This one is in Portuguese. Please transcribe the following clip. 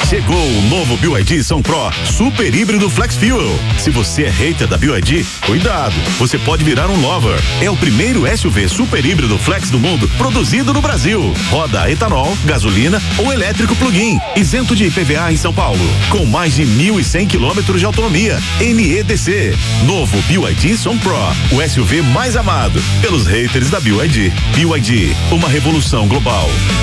Chegou o novo BYD São Pro Super Híbrido Flex Fuel. Se você é hater da BYD, cuidado, você pode virar um lover. É o primeiro SUV super híbrido flex do mundo produzido no Brasil. Roda a etanol, gasolina ou elétrico plug-in, isento de IPVA em São Paulo, com mais de 1.100 quilômetros de autonomia. NEDC. Novo BYD São Pro, o SUV mais amado pelos haters da BYD. BYD, uma revolução global.